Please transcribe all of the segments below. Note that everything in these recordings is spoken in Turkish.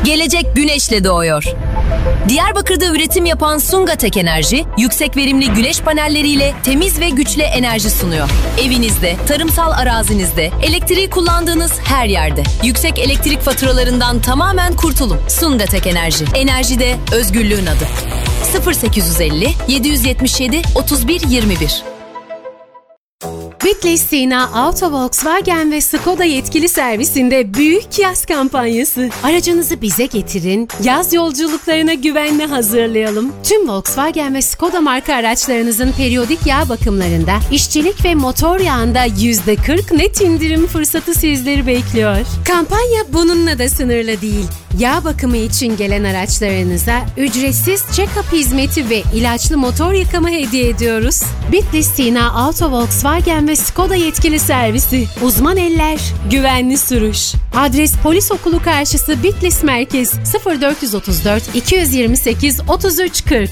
Gelecek güneşle doğuyor. Diyarbakır'da üretim yapan Sungatek Enerji, yüksek verimli güneş panelleriyle temiz ve güçlü enerji sunuyor. Evinizde, tarımsal arazinizde, elektriği kullandığınız her yerde. Yüksek elektrik faturalarından tamamen kurtulun. Sungatek Enerji. Enerjide özgürlüğün adı. 0850 777 31 21. Bitlis Sina Auto Volkswagen ve Skoda yetkili servisinde büyük yaz kampanyası. Aracınızı bize getirin, yaz yolculuklarına güvenle hazırlayalım. Tüm Volkswagen ve Skoda marka araçlarınızın periyodik yağ bakımlarında, işçilik ve motor yağında %40 net indirim fırsatı sizleri bekliyor. Kampanya bununla da sınırlı değil. Yağ bakımı için gelen araçlarınıza ücretsiz check-up hizmeti ve ilaçlı motor yıkama hediye ediyoruz. Bitlis Sina Auto Volkswagen ve Skoda yetkili servisi. Uzman eller, güvenli sürüş. Adres Polis Okulu karşısı Bitlis Merkez 0434 228 33 40.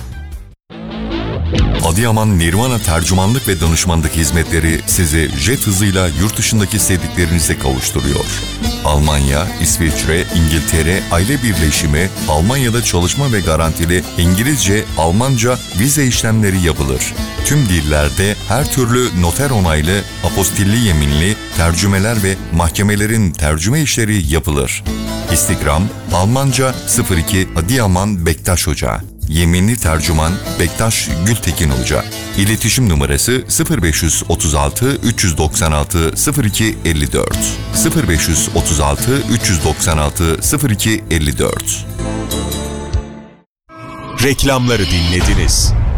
Adıyaman Nirvana tercümanlık ve danışmanlık hizmetleri sizi jet hızıyla yurt dışındaki sevdiklerinize kavuşturuyor. Almanya, İsviçre, İngiltere, aile birleşimi, Almanya'da çalışma ve garantili İngilizce, Almanca vize işlemleri yapılır. Tüm dillerde her türlü noter onaylı, apostilli yeminli tercümeler ve mahkemelerin tercüme işleri yapılır. İstikram, Almanca 02 Adıyaman Bektaş Hoca. Yeminli tercüman Bektaş Gültekin Hoca. İletişim numarası 0536 396 02 54 0536 396 02 54. Reklamları dinlediniz.